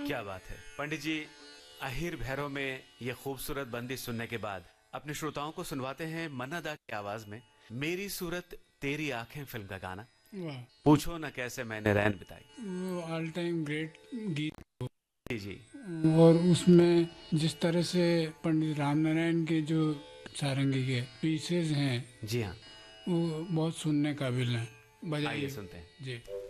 क्या बात है पंडित जी। अहिर भैरव में ये खूबसूरत बंदी सुनने के बाद अपने श्रोताओं को सुनवाते हैं मन्ना दा की आवाज में मेरी सूरत तेरी आंखें फिल्म का गाना। वाह, पूछो न कैसे मैंने रैन बिताई। वो ऑल टाइम ग्रेट गीत। जी जी। और उसमें जिस तरह से पंडित रामनारायण के जो सारंगी के पीसेस हैं जी हाँ। वो बहुत सुनने काबिल हैं। आइए बजाइए। सुनते हैं। जी।